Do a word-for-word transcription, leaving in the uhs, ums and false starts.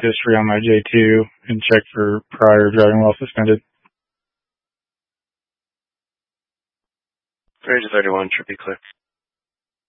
history on my J two and check for prior driving while suspended. three to thirty-one should be clear.